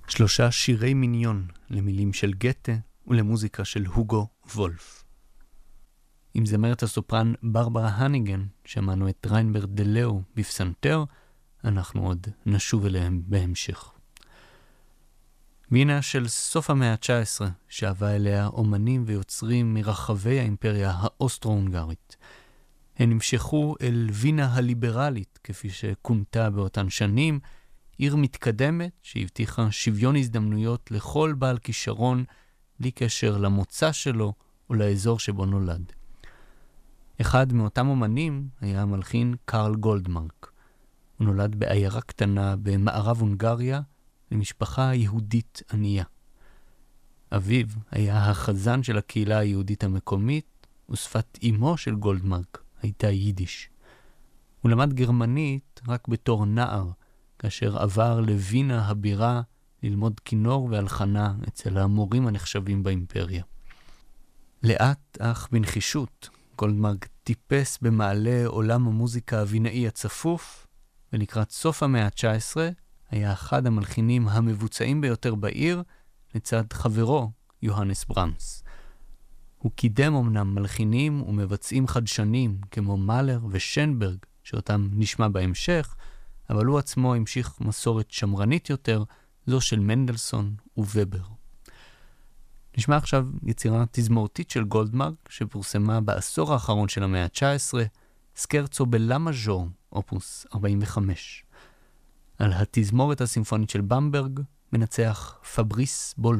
3 שירי מיניון למילים של גתה ולמוזיקה של הוגו וולף. עם זמרת הסופרן ברברה הניגן, שמענו את ריינברד דלאו בפסנתר, אנחנו עוד נשוב אליהם בהמשך. וינה של סוף המאה ה-19, שאהבה אליה אומנים ויוצרים מרחבי האימפריה האוסטרו-הונגרית. הן נמשכו אל וינה הליברלית, כפי שכונתה באותן שנים, עיר מתקדמת שהבטיחה שוויון הזדמנויות לכל בעל כישרון, בלי קשר למוצא שלו או לאזור שבו נולד. אחד מאותם אומנים היה המלחין קרל גולדמרק. הוא נולד בעיירה קטנה במערב הונגריה, למשפחה יהודית ענייה. אביו היה החזן של הקהילה היהודית המקומית, ושפת אמו של גולדמרק הייתה יידיש. הוא למד גרמנית רק בתור נער, כאשר עבר לווינה הבירה ללמוד כינור והלחנה אצל המורים הנחשבים באימפריה. לאט אך בנחישות, גולדמרק טיפס במעלה עולם המוזיקה הווינאי הצפוף, ולקראת סוף המאה ה-19 היה אחד המלחינים המבוצעים ביותר בעיר, לצד חברו יוהנס ברמס. הוא קידם אמנם מלחינים ומבצעים חדשנים כמו מאלר ושנברג, שאותם נשמע בהמשך, אבל הוא עצמו המשיך מסורת שמרנית יותר, זו של מנדלסון וובר. נשמע עכשיו יצירה תזמורתית של גולדמרק, שפורסמה בעשור האחרון של המאה ה-19, סקרצו בלה מז'ור, אופוס 45. על התזמורת הסימפונית של במברג מנצח פבריס בולון.